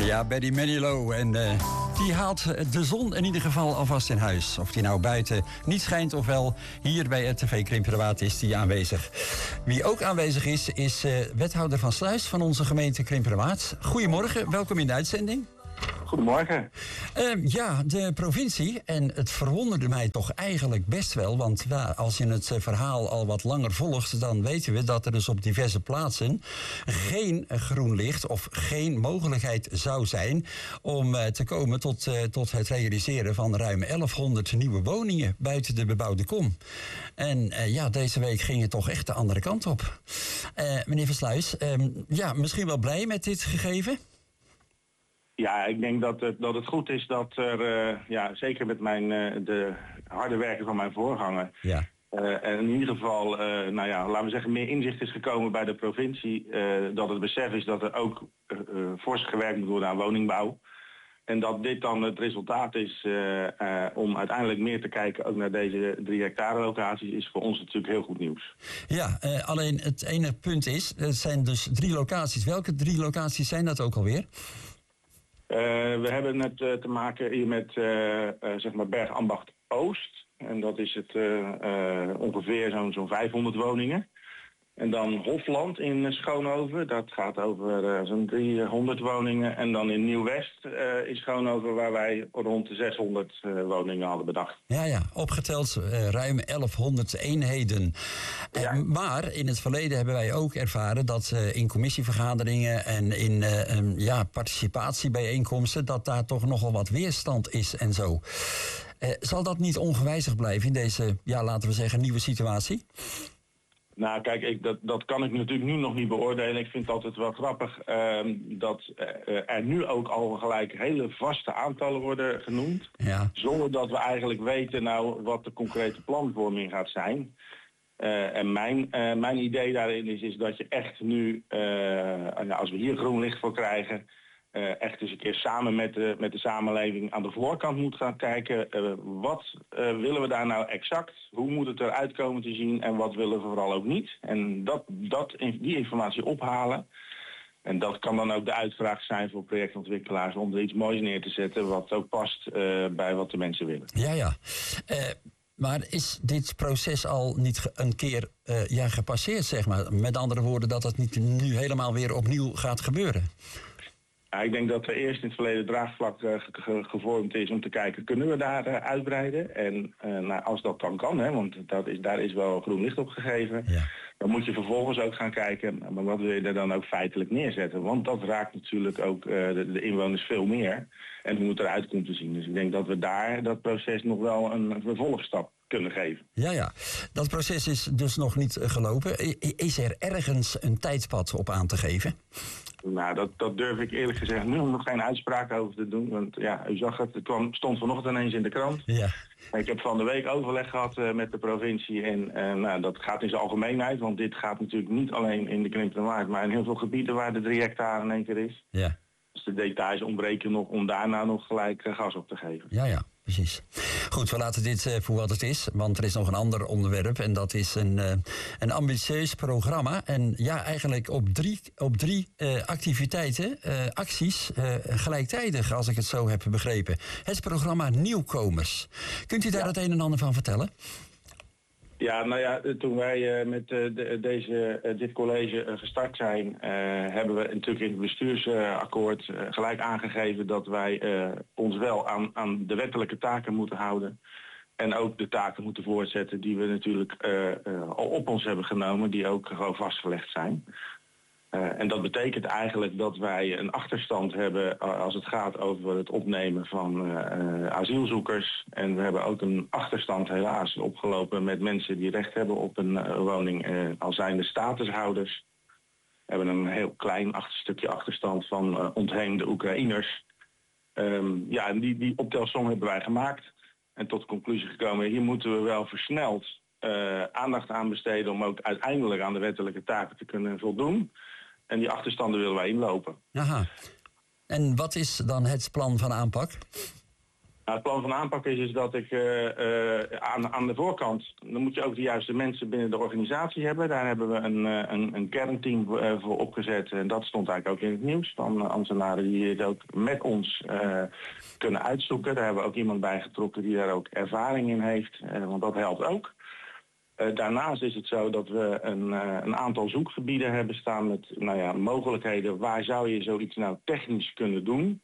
Ja, Betty Manilow. En die haalt de zon in ieder geval alvast in huis. Of die nou buiten niet schijnt of wel, hier bij RTV Krimpenerwaard is die aanwezig. Wie ook aanwezig is wethouder van Sluis van onze gemeente Krimpenerwaard. Goedemorgen, welkom in de uitzending. Goedemorgen. Ja, de provincie, en het verwonderde mij toch eigenlijk best wel, want als je het verhaal al wat langer volgt, dan weten we dat er dus op diverse plaatsen geen groen licht of geen mogelijkheid zou zijn om te komen tot het realiseren van ruim 1100 nieuwe woningen buiten de bebouwde kom. En ja, deze week ging het toch echt de andere kant op. Meneer Versluis, ja, misschien wel blij met dit gegeven? Ja, ik denk dat het goed is dat er, zeker met de harde werken van mijn voorganger, en in ieder geval, laten we zeggen, meer inzicht is gekomen bij de provincie, dat het besef is dat er ook fors gewerkt moet worden aan woningbouw. En dat dit dan het resultaat is om uiteindelijk meer te kijken ook naar deze 3 hectare locaties, is voor ons natuurlijk heel goed nieuws. Ja, alleen het enige punt is, het zijn dus 3 locaties. Welke 3 locaties zijn dat ook alweer? We hebben het te maken hier met Bergambacht Oost. En dat is het ongeveer zo'n 500 woningen. En dan Hofland in Schoonhoven, dat gaat over zo'n 300 woningen. En dan in Nieuw-West in Schoonhoven, waar wij rond de 600 woningen hadden bedacht. Ja, opgeteld ruim 1100 eenheden. Ja. Maar in het verleden hebben wij ook ervaren dat in commissievergaderingen en in participatiebijeenkomsten, dat daar toch nogal wat weerstand is en zo. Zal dat niet ongewijzigd blijven in deze, laten we zeggen, nieuwe situatie? Nou kijk, dat kan ik natuurlijk nu nog niet beoordelen. Ik vind het altijd wel grappig dat er nu ook al gelijk hele vaste aantallen worden genoemd. Ja. Zonder dat we eigenlijk weten wat de concrete planvorming gaat zijn. En mijn idee daarin is dat je echt nu, als we hier groen licht voor krijgen, echt eens een keer samen met de samenleving aan de voorkant moet gaan kijken. Wat willen we daar nou exact? Hoe moet het eruit komen te zien? En wat willen we vooral ook niet? En die informatie ophalen. En dat kan dan ook de uitvraag zijn voor projectontwikkelaars om er iets moois neer te zetten wat ook past bij wat de mensen willen. Ja. Maar is dit proces al niet een keer gepasseerd, zeg maar? Met andere woorden, dat het niet nu helemaal weer opnieuw gaat gebeuren? Ja, ik denk dat er eerst in het verleden draagvlak gevormd is om te kijken, kunnen we daar uitbreiden? En als dat dan kan, want daar is wel groen licht op gegeven, dan moet je vervolgens ook gaan kijken, maar wat wil je er dan ook feitelijk neerzetten? Want dat raakt natuurlijk ook de inwoners veel meer en hoe het eruit komt te zien. Dus ik denk dat we daar dat proces nog wel een vervolgstap kunnen geven. Ja. Dat proces is dus nog niet gelopen. Is er ergens een tijdpad op aan te geven? Nou, dat durf ik eerlijk gezegd nu nog geen uitspraak over te doen. Want u zag het stond vanochtend ineens in de krant. Ja. Ik heb van de week overleg gehad met de provincie. En dat gaat in zijn algemeenheid. Want dit gaat natuurlijk niet alleen in de Krimpenerwaard, maar in heel veel gebieden waar de 3 hectare in één keer is. Ja. Dus de details ontbreken nog om daarna nog gelijk gas op te geven. Ja. Precies. Goed, we laten dit voor wat het is, want er is nog een ander onderwerp en dat is een ambitieus programma. En eigenlijk op drie activiteiten, acties, gelijktijdig, als ik het zo heb begrepen. Het programma Nieuwkomers. Kunt u daar het een en ander van vertellen? Ja, toen wij met dit college gestart zijn, hebben we natuurlijk in het bestuursakkoord gelijk aangegeven dat wij ons wel aan de wettelijke taken moeten houden. En ook de taken moeten voortzetten die we natuurlijk al op ons hebben genomen, die ook gewoon vastgelegd zijn. En dat betekent eigenlijk dat wij een achterstand hebben als het gaat over het opnemen van asielzoekers. En we hebben ook een achterstand helaas opgelopen met mensen die recht hebben op een woning als zijnde statushouders. We hebben een heel klein stukje achterstand van ontheemde Oekraïners. En die optelsom hebben wij gemaakt. En tot de conclusie gekomen, hier moeten we wel versneld aandacht aan besteden om ook uiteindelijk aan de wettelijke taken te kunnen voldoen. En die achterstanden willen wij inlopen. Aha. En wat is dan het plan van aanpak? Nou, het plan van aanpak is dat ik aan de voorkant, dan moet je ook de juiste mensen binnen de organisatie hebben. Daar hebben we een kernteam voor opgezet. En dat stond eigenlijk ook in het nieuws. Van ambtenaren die het ook met ons kunnen uitzoeken. Daar hebben we ook iemand bij getrokken die daar ook ervaring in heeft. Want dat helpt ook. Daarnaast is het zo dat we een aantal zoekgebieden hebben staan met mogelijkheden. Waar zou je zoiets nou technisch kunnen doen?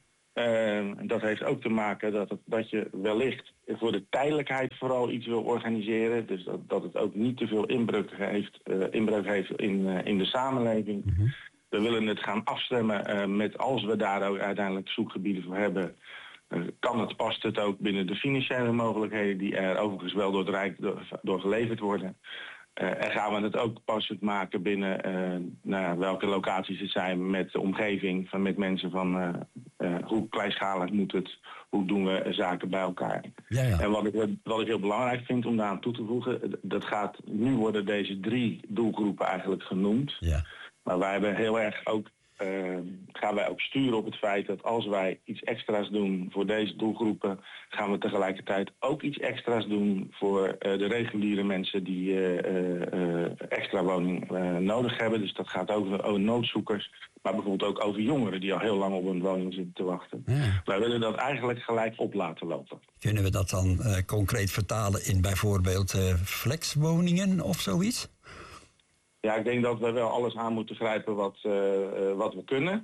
Dat heeft ook te maken dat je wellicht voor de tijdelijkheid vooral iets wil organiseren. Dus dat het ook niet te veel inbreuk heeft in de samenleving. We willen het gaan afstemmen met als we daar ook uiteindelijk zoekgebieden voor hebben. Past het ook binnen de financiële mogelijkheden die er overigens wel door het Rijk door geleverd worden. En gaan we het ook passend maken binnen welke locaties het zijn met de omgeving, met mensen van hoe kleinschalig moet het, hoe doen we zaken bij elkaar. Ja. En wat ik heel belangrijk vind om daaraan toe te voegen, nu worden deze 3 doelgroepen eigenlijk genoemd. Ja. Maar wij hebben heel erg ook gaan wij ook sturen op het feit dat als wij iets extra's doen voor deze doelgroepen, gaan we tegelijkertijd ook iets extra's doen voor de reguliere mensen die extra woning nodig hebben. Dus dat gaat over noodzoekers, maar bijvoorbeeld ook over jongeren die al heel lang op een woning zitten te wachten. Ja. Wij willen dat eigenlijk gelijk op laten lopen. Kunnen we dat dan concreet vertalen in bijvoorbeeld flexwoningen of zoiets? Ja, ik denk dat we wel alles aan moeten grijpen wat we kunnen.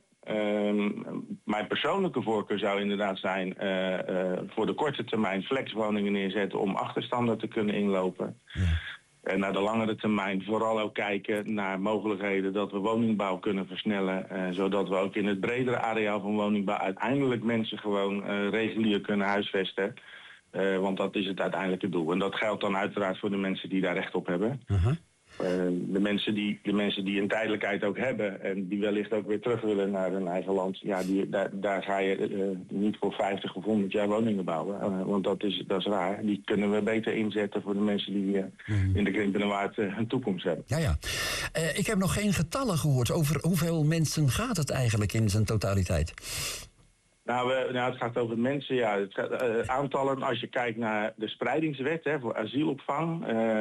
Mijn persoonlijke voorkeur zou inderdaad zijn voor de korte termijn flexwoningen neerzetten om achterstanden te kunnen inlopen. Ja. En naar de langere termijn vooral ook kijken naar mogelijkheden dat we woningbouw kunnen versnellen. Zodat we ook in het bredere areaal van woningbouw uiteindelijk mensen gewoon regulier kunnen huisvesten. Want dat is het uiteindelijke doel. En dat geldt dan uiteraard voor de mensen die daar recht op hebben. De mensen die een tijdelijkheid ook hebben en die wellicht ook weer terug willen naar hun eigen land, ja, daar ga je niet voor 50 of 100 jaar woningen bouwen. Want dat is raar. Die kunnen we beter inzetten voor de mensen die in de Krimpende Waard een toekomst hebben. Ja. Ik heb nog geen getallen gehoord over hoeveel mensen gaat het eigenlijk in zijn totaliteit? Het gaat over mensen, ja. Het gaat, aantallen, als je kijkt naar de spreidingswet voor asielopvang.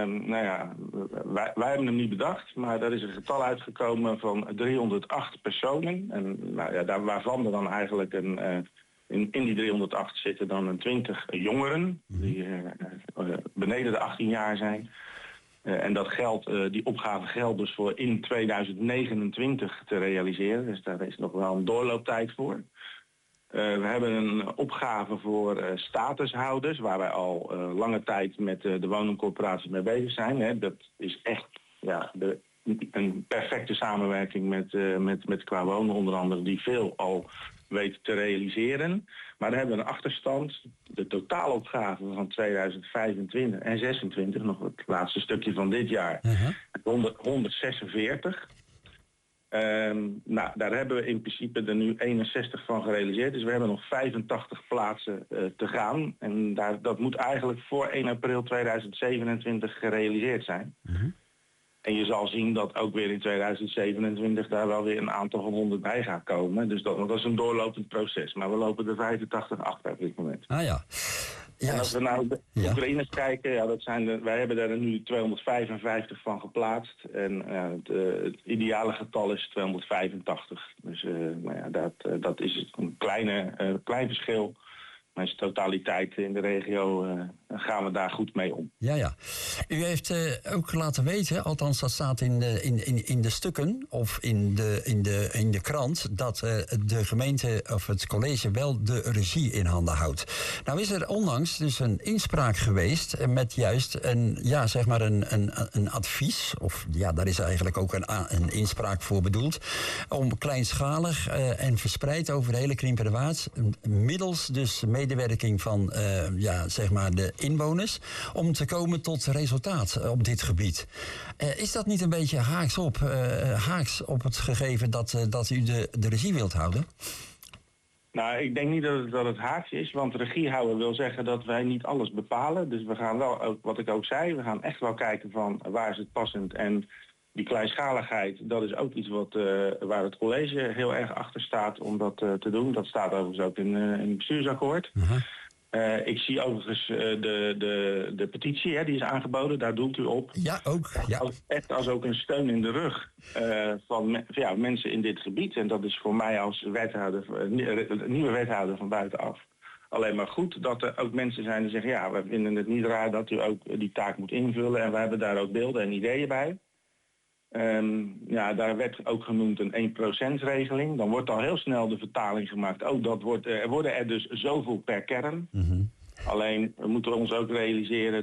Wij hebben hem niet bedacht, maar daar is een getal uitgekomen van 308 personen. En waarvan er dan eigenlijk in die 308 zitten dan 20 jongeren die beneden de 18 jaar zijn. En dat geld, die opgave geldt dus voor in 2029 te realiseren. Dus daar is nog wel een doorlooptijd voor. We hebben een opgave voor statushouders, waar wij al lange tijd met de woningcorporaties mee bezig zijn. Hè. Dat is echt een perfecte samenwerking met Qua Wonen onder andere, die veel al weet te realiseren. Maar dan hebben we een achterstand. De totaalopgave van 2025 en 2026, nog het laatste stukje van dit jaar, 146. Daar hebben we in principe er nu 61 van gerealiseerd. Dus we hebben nog 85 plaatsen te gaan. En dat moet eigenlijk voor 1 april 2027 gerealiseerd zijn. En je zal zien dat ook weer in 2027 daar wel weer een aantal van 100 bij gaat komen. Dus dat is een doorlopend proces. Maar we lopen er 85 achter op dit moment. Ah ja. En als we naar de Oekraïners kijken, wij hebben daar nu 255 van geplaatst. En het ideale getal is 285. Dus dat is een klein verschil. Maar in totaliteit in de regio gaan we daar goed mee om. Ja. U heeft ook laten weten, althans dat staat in de stukken of in de krant, dat de gemeente of het college wel de regie in handen houdt. Nou is er onlangs dus een inspraak geweest met juist een advies, of ja, daar is eigenlijk ook een inspraak voor bedoeld, om kleinschalig en verspreid over de hele Krimpende Waard, middels dus medewerking van de inwoners, om te komen tot resultaat op dit gebied. Is dat niet een beetje haaks op het gegeven dat u de regie wilt houden? Nou, ik denk niet dat het haaks is, want regie houden wil zeggen dat wij niet alles bepalen. Dus we gaan wel, ook, wat ik ook zei, we gaan echt wel kijken van waar is het passend. En die kleinschaligheid, dat is ook iets waar het college heel erg achter staat om dat te doen. Dat staat overigens ook in het bestuursakkoord. Ik zie overigens de petitie, die is aangeboden, daar doelt u op. Ja, ook. Ja. Als ook een steun in de rug van mensen in dit gebied. En dat is voor mij als nieuwe wethouder van buitenaf alleen maar goed. Dat er ook mensen zijn die zeggen, we vinden het niet raar dat u ook die taak moet invullen. En we hebben daar ook beelden en ideeën bij. Daar werd ook genoemd een 1%-regeling. Dan wordt al heel snel de vertaling gemaakt. Er worden er dus zoveel per kern. Mm-hmm. Alleen we moeten ons ook realiseren